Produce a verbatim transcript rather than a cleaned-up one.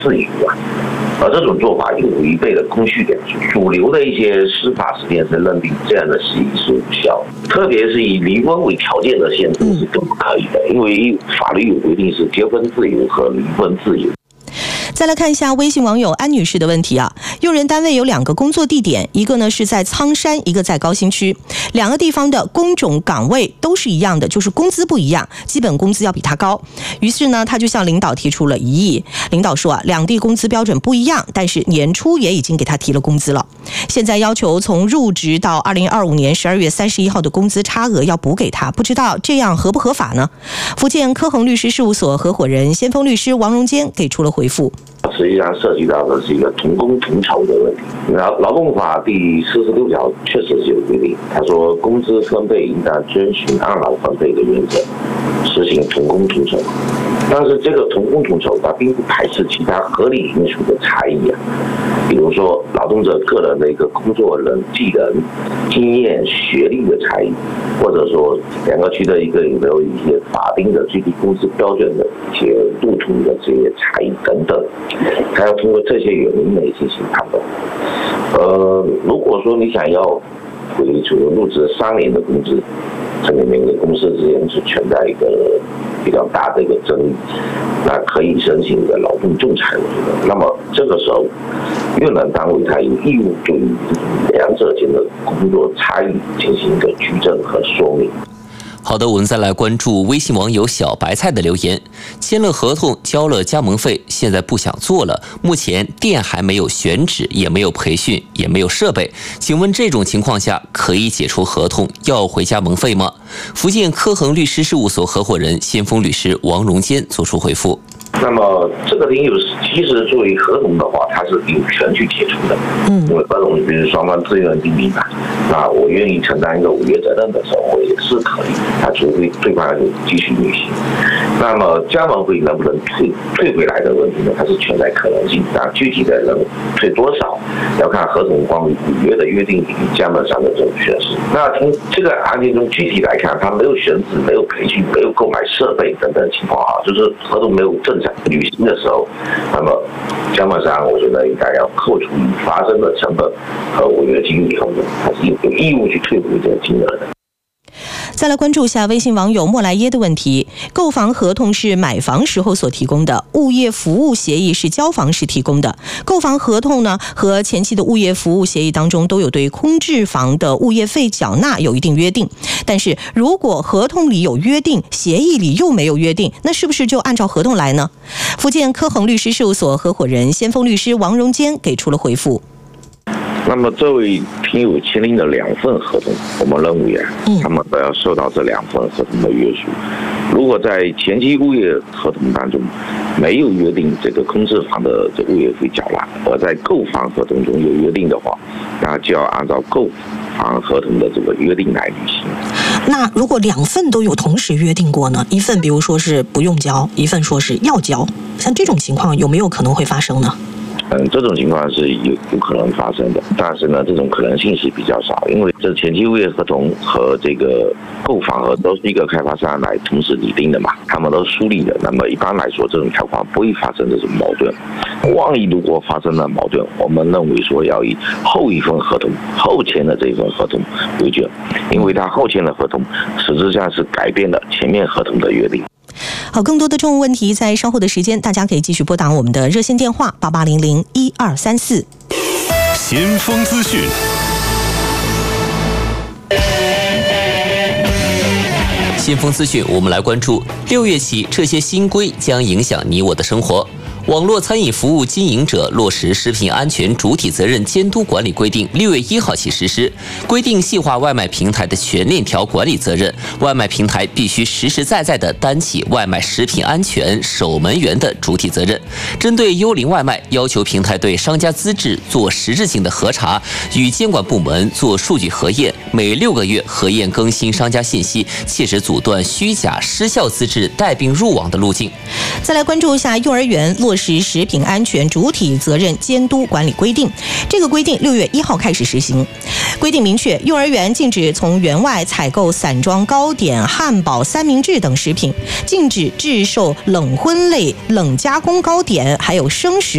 自由啊。而这种做法又违背了公序良俗，主流的一些司法实践是认定这样的协议是无效，特别是以离婚为条件的限制是更不可以的，因为法律有规定是结婚自由和离婚自由。 再来看一下微信网友安女士的问题啊，用人单位有两个工作地点，一个呢是在苍山，一个在高新区，两个地方的工种岗位都是一样的，就是工资不一样，基本工资要比他高。于是呢，他就向领导提出了异议。领导说啊，两地工资标准不一样，但是年初也已经给他提了工资了，现在要求从入职到二零二五年十二月三十一号的工资差额要补给他，不知道这样合不合法呢？福建科恒律师事务所合伙人先锋律师王荣坚给出了回复。 实际上涉及到的是一个同工同酬的问题。劳劳动法第四十六条确实是有规定，他说工资分配应当遵循按劳分配的原则，实行同工同酬。但是这个同工同酬，它并不排斥其他合理因素的差异啊，比如说劳动者个人的一个工作能技能、经验、学历的差异，或者说两个区的一个有没有一些法定的最低工资标准的一些不同的这些差异等等，还要通过这些原因来进行判断。呃，如果说你想要回除入职三年的工资，这里面的公司之间是存在一个比较大的一个争议，那可以申请一个劳动仲裁。那么这个时候，用人单位它有义务对于两者间的工作差异进行一个举证和说明。 好的，我们再来关注微信网友小白菜的留言。签了合同，交了加盟费，现在不想做了。目前店还没有选址，也没有培训，也没有设备。请问这种情况下可以解除合同，要回加盟费吗？福建科恒律师事务所合伙人先锋律师王荣坚作出回复。 那么这个领有其实作为合同的话，它是有权去解除的。嗯，因为合同比如双方自愿订立嘛，那我愿意承担一个违约责任的时候，我也是可以，啊，除非对方继续履行。那么加盟费能不能退退回来的问题呢？它是存在可能性，但具体的能退多少，要看合同关于履约的约定与加盟商的这种宣示。那从这个案件中具体来看，他没有选址、没有培训、没有购买设备等等情况啊，就是合同没有正常履行的时候，那么加盟商我觉得应该要扣除已发生的成本和违约金以后呢，还是有义务去退回这个金额的。 再来关注一下微信网友莫来耶的问题。购房合同是买房时候所提供的，物业服务协议是交房时提供的。购房合同呢和前期的物业服务协议当中都有对空置房的物业费缴纳有一定约定，但是如果合同里有约定，协议里又没有约定，那是不是就按照合同来呢？福建科恒律师事务所合伙人先锋律师王荣坚给出了回复。 那么这位听友签订的两份合同，我们认为啊，他们都要受到这两份合同的约束。如果在前期物业合同当中没有约定这个空置房的这物业费缴纳，而在购房合同中有约定的话，那就要按照购房合同的这个约定来履行。 那如果两份都有同时约定过呢？一份比如说是不用交，一份说是要交，像这种情况有没有可能会发生呢？ 嗯，这种情况是有有可能发生的，但是呢，这种可能性是比较少，因为这前期物业合同和这个购房合都是一个开发商来同时拟定的嘛，他们都梳理的。那么一般来说，这种条款不会发生这种矛盾。万一如果发生了矛盾，我们认为说要以后一份合同后签的这一份合同为准，因为他后签的合同实质上是改变了前面合同的约定。 好，更多的政务问题在稍后的时间，大家可以继续拨打我们的热线电话八八零零一二三四。 先锋资讯， 先锋资讯，我们来关注六月起这些新规将影响你我的生活。网络餐饮服务经营者落实食品安全主体责任监督管理规定，六月一号起实施。规定细化外卖平台的全链条管理责任，外卖平台必须实实在在地担起外卖食品安全守门员的主体责任。针对幽灵外卖，要求平台对商家资质做实质性的核查，与监管部门做数据核验，每六个月核验更新商家信息，切实阻断虚假失效资质带病入网的路径。 再来关注一下幼儿园落实食品安全主体责任监督管理规定。这个规定六月一号开始实行。规定明确，幼儿园禁止从园外采购散装糕点、汉堡、三明治等食品，禁止制售冷荤类、冷加工糕点，还有生食